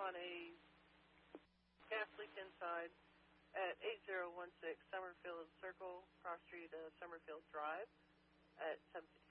on a gas leak inside at 8016 Summerfield Circle, cross street Summerfield Drive at 7:15